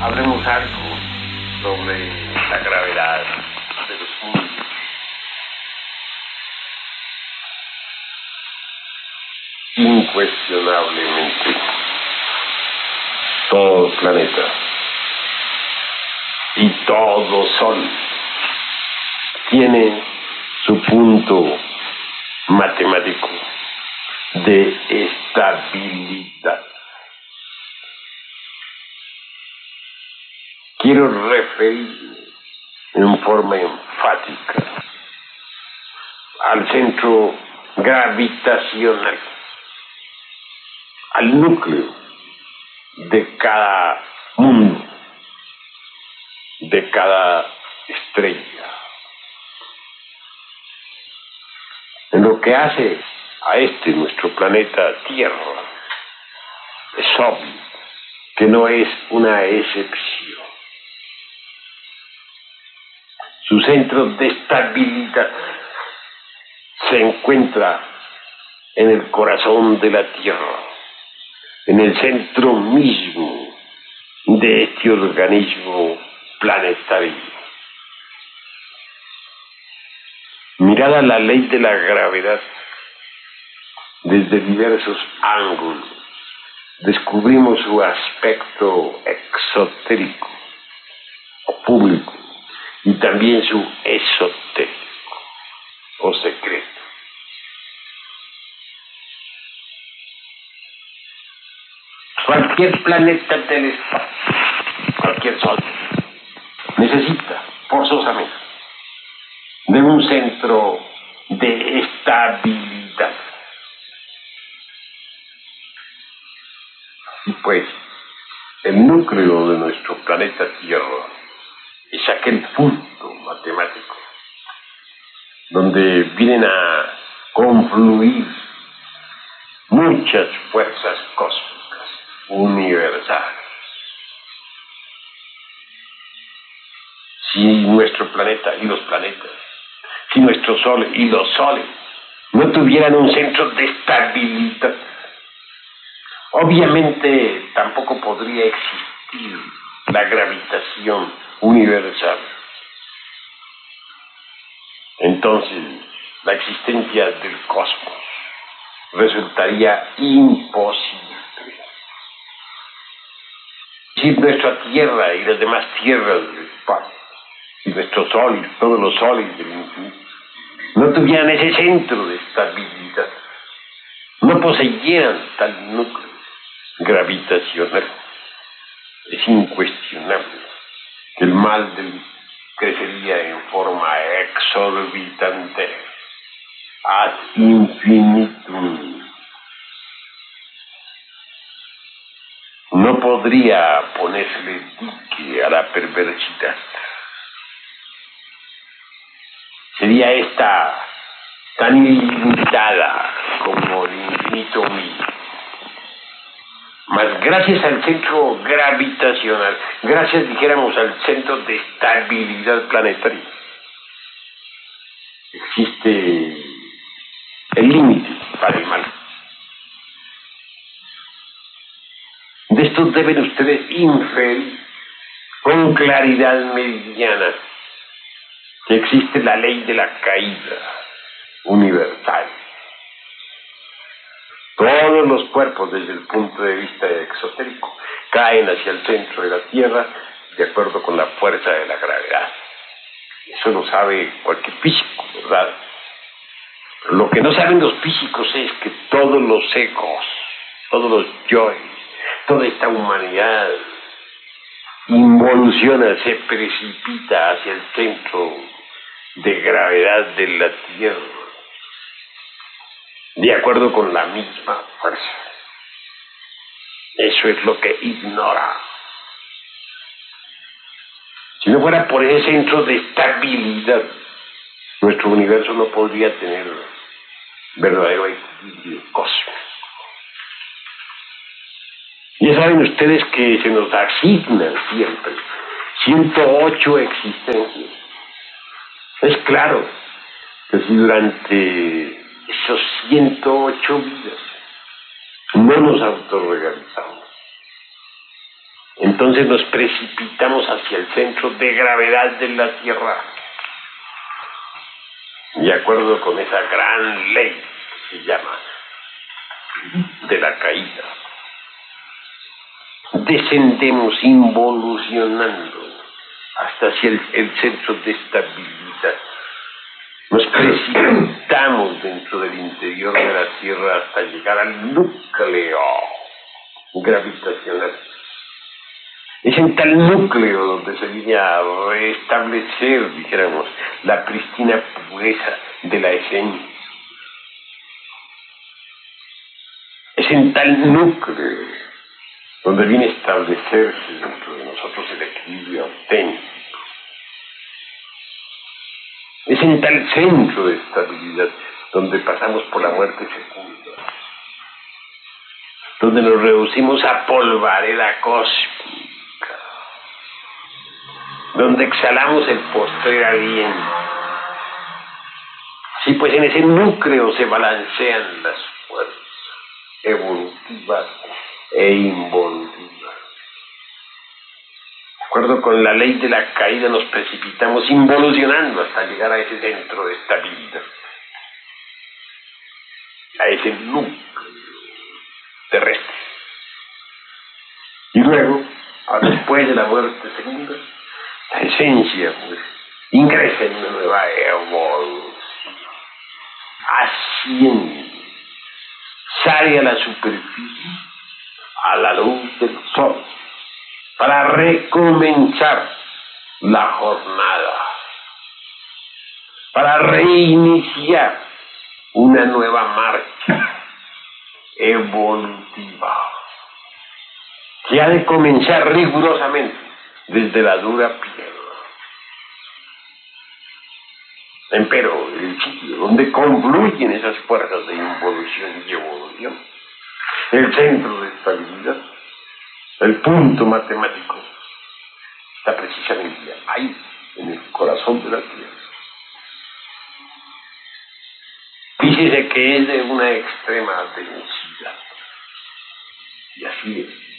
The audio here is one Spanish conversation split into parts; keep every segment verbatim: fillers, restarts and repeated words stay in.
hablemos algo sobre la gravedad de los mundos. Incuestionablemente, todo planeta y todo sol tiene su punto matemático de estabilidad. Quiero referirme en forma enfática al centro gravitacional, al núcleo de cada mundo, de cada estrella. En lo que hace a este nuestro planeta Tierra, es obvio que no es una excepción. Su centro de estabilidad se encuentra en el corazón de la Tierra, en el centro mismo de este organismo planetario. Mirada la ley de la gravedad desde diversos ángulos, descubrimos su aspecto exotérico o público y también su esotérico o secreto. Cualquier planeta del espacio, cualquier sol, necesita forzosamente de un centro de estabilidad. Y pues, el núcleo de nuestro planeta Tierra es aquel punto matemático donde vienen a confluir muchas fuerzas cósmicas universales. Si nuestro planeta y los planetas, si nuestro Sol y los soles no tuvieran un centro de estabilidad, obviamente tampoco podría existir la gravitación universal. Entonces, la existencia del cosmos resultaría imposible. Si nuestra Tierra y las demás tierras del espacio, y nuestro Sol y todos los soles del infinito no tuvieran ese centro de estabilidad, no poseyeran tal núcleo gravitacional, es incuestionable que el mal del crecería en forma exorbitante ad infinitum. No podría ponerle dique a la perversidad. Sería esta tan ilimitada como el infinito mismo. Mas gracias al centro gravitacional, gracias, dijéramos, al centro de estabilidad planetaria, existe el límite para el mal. De esto deben ustedes inferir con claridad meridiana que existe la ley de la caída universal. Todos los cuerpos, desde el punto de vista exotérico, caen hacia el centro de la Tierra de acuerdo con la fuerza de la gravedad. Eso lo sabe cualquier físico, ¿verdad? Pero lo que no saben los físicos es que todos los egos, todos los yoes, toda esta humanidad involuciona, se precipita hacia el centro de gravedad de la Tierra, de acuerdo con la misma fuerza. Eso es lo que ignora. Si no fuera por ese centro de estabilidad, nuestro universo no podría tener verdadero equilibrio cósmico. Ya saben ustedes que se nos asignan siempre ciento ocho existencias. Es claro que si durante esos ciento ocho vidas no nos autorregalizamos, Entonces nos precipitamos hacia el centro de gravedad de la Tierra, de acuerdo con esa gran ley que se llama de la caída. Descendemos involucionando hasta hacia el, el centro de estabilidad. Nos precipitamos dentro del interior de la Tierra hasta llegar al núcleo gravitacional. Es en tal núcleo donde se viene a restablecer, dijéramos, la pristina pureza de la esencia. Es en tal núcleo donde viene a establecerse dentro de nosotros el equilibrio auténtico. Es en tal centro de estabilidad donde pasamos por la muerte segunda, donde nos reducimos a polvareda cósmica, donde exhalamos el postrer aliento. Sí, pues en ese núcleo se balancean las fuerzas evolutivas e involutivas. De acuerdo con la ley de la caída, nos precipitamos involucionando hasta llegar a ese centro de estabilidad, a ese núcleo terrestre. Y luego, después de la muerte segunda, la esencia pues, ingresa en una nueva evolución, asciende, sale a la superficie, a la luz del sol, para recomenzar la jornada, para reiniciar una nueva marcha evolutiva que ha de comenzar rigurosamente desde la dura piedra. Empero, el sitio donde confluyen esas fuerzas de involución y evolución, el centro de estabilidad, el punto matemático, está precisamente ahí, en el corazón de la Tierra. Fíjese que es de una extrema densidad. Y así es.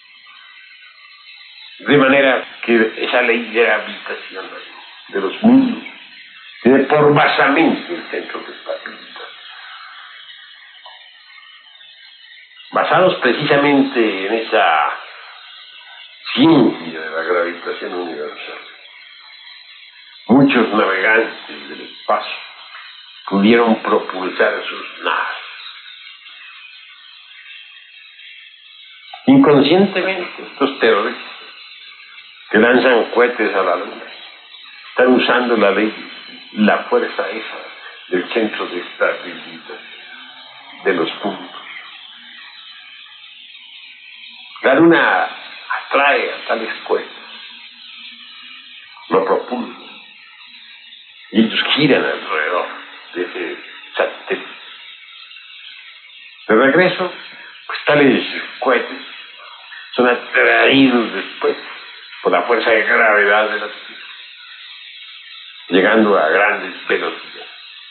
De manera que esa ley gravitacional de los mundos tiene por basamento el centro de estabilidad. Basados precisamente en esa ciencia de la gravitación universal, muchos navegantes del espacio pudieron propulsar sus naves. Inconscientemente, estos terroristas que lanzan cohetes a la luna están usando la ley, la fuerza esa del centro de estabilidad de los puntos. La luna atrae a tales cohetes, lo propulsa, y ellos giran alrededor de ese satélite. De regreso, pues tales cohetes son atraídos después por la fuerza de gravedad de la Tierra, llegando a grandes velocidades.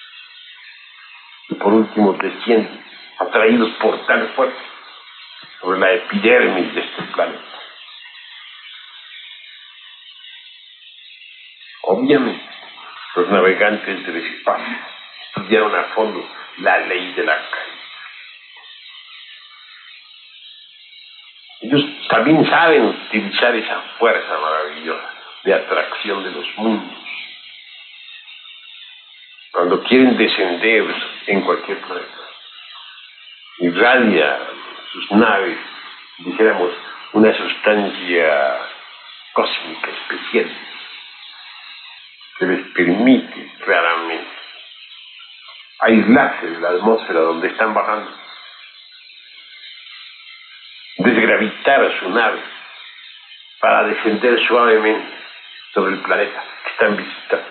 Y por último descienden, atraídos por tal fuerza, sobre la epidermis de este planeta. Obviamente, los navegantes del espacio estudiaron a fondo la ley de la caída. Ellos también saben utilizar esa fuerza maravillosa de atracción de los mundos. Cuando quieren descender en cualquier planeta, irradia sus naves, dijéramos, una sustancia cósmica especial que les permite claramente aislarse de la atmósfera donde están bajando, desgravitar a su nave para descender suavemente sobre el planeta que están visitando.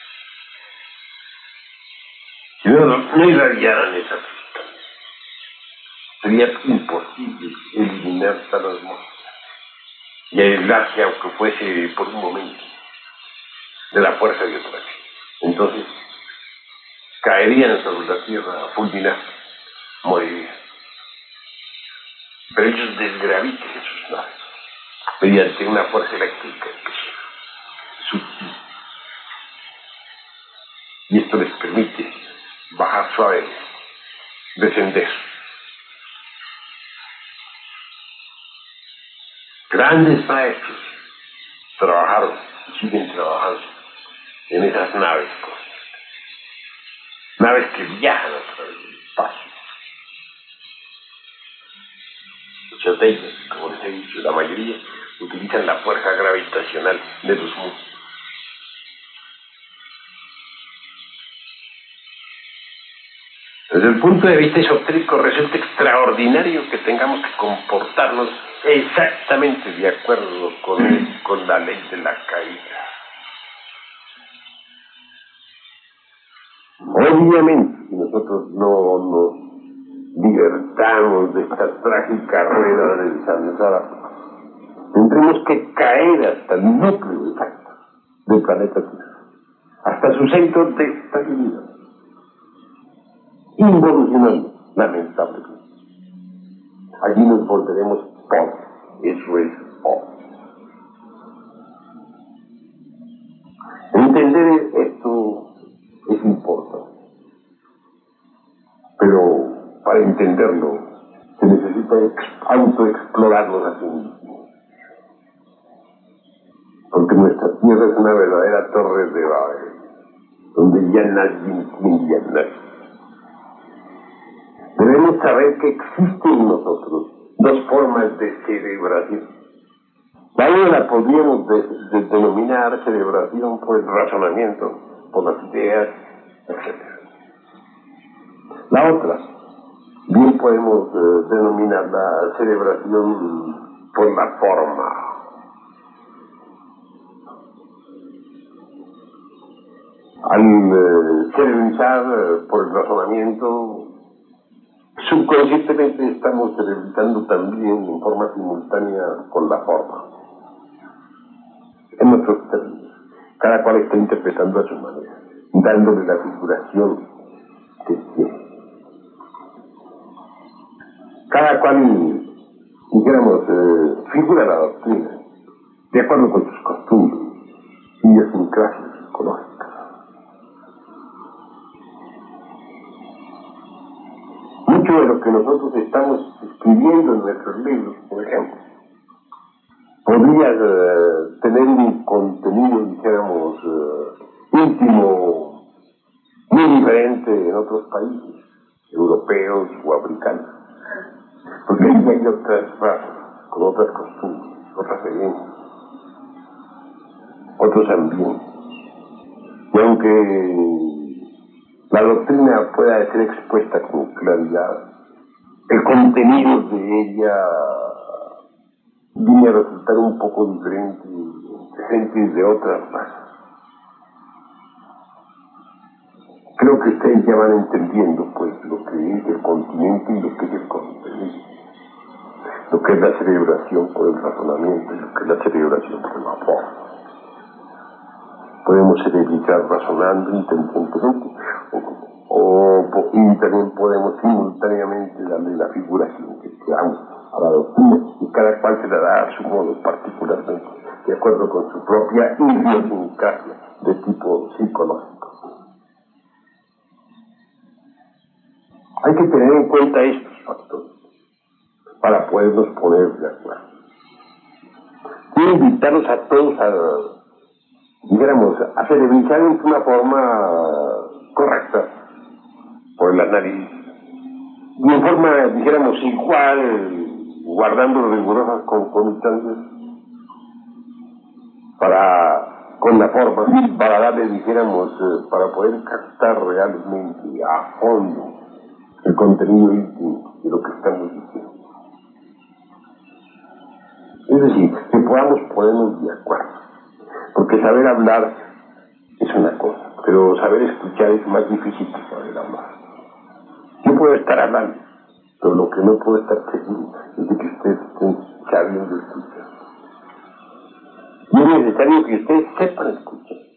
Si no, no, no irradiaran esa sustancia, sería imposible eliminar tal atmósfera y aislarse, aunque fuese por un momento, de la fuerza de atracción. Entonces, caerían sobre la Tierra a fulminar, morirían. Pero ellos desgravitan sus naves mediante una fuerza eléctrica que es sutil. Y esto les permite bajar suavemente, descender. Grandes maestros trabajaron y siguen trabajando en esas naves cósmicas, naves que viajan a través del espacio. Muchas de ellas, como les he dicho, la mayoría utilizan la fuerza gravitacional de los mundos. Desde el punto de vista esotérico resulta extraordinario que tengamos que comportarnos exactamente de acuerdo con, el, con la ley de la caída. Obviamente, si nosotros no nos libertamos de esta trágica rueda del samsara, tendremos que caer hasta el núcleo exacto del planeta Tierra, hasta su centro de estabilidad, involucionando, lamentablemente. Allí nos volveremos pobres, eso es obvio. Entender esto es importante, pero para entenderlo se necesita autoexplorarnos a sí mismos, porque nuestra tierra es una verdadera torre de Babel, donde ya nadie entiende a nadie. Debemos saber que existen en nosotros dos formas de celebración. La una la podríamos de, de denominar celebración por el razonamiento, por las ideas, etcétera. La otra, bien podemos eh, denominarla celebración por la forma. Al eh, celebrar eh, por el razonamiento, subconscientemente estamos celebrando también en forma simultánea con la forma. En nuestros términos, cada cual está interpretando a su manera, dándole la figuración que quiere. Cada cual, dijéramos, eh, figura la doctrina, de acuerdo con sus costumbres y idiosincrasias psicológicas. Mucho de lo que nosotros estamos escribiendo en nuestros libros, por ejemplo, podría eh, tener un contenido, dijéramos, eh, íntimo, muy diferente en otros países, europeos o africanos. Porque ahí hay otras razas, con otras costumbres, otras creencias, otros ambientes. Y aunque la doctrina pueda ser expuesta con claridad, el contenido de ella viene a resultar un poco diferente de gente de otras razas. Creo que ustedes ya van entendiendo pues lo que es el continente y lo que es el contenido, lo que es la celebración por el razonamiento y lo que es la celebración por la forma. Podemos celebrar razonando inteligentemente o, o y también podemos simultáneamente darle la figuración que queramos a la doctrina, y cada cual se la da a su modo, particularmente de acuerdo con su propia idiosincrasia de tipo psicológico. Hay que tener en cuenta estos factores para podernos poner de acuerdo. Quiero invitarlos a todos a, digamos, a celebrar en una forma correcta por el análisis y en forma, dijéramos, igual, guardando rigurosas concomitancias para, con la forma, para darle, dijéramos, eh, para poder captar realmente a fondo el contenido íntimo de lo que estamos diciendo. Es decir, que podamos ponernos de acuerdo, porque saber hablar es una cosa, pero saber escuchar es más difícil que saber hablar. Yo puedo estar hablando, pero lo que no puedo estar seguro es de que ustedes estén sabiendo escuchar. Y es necesario que ustedes sepan escuchar.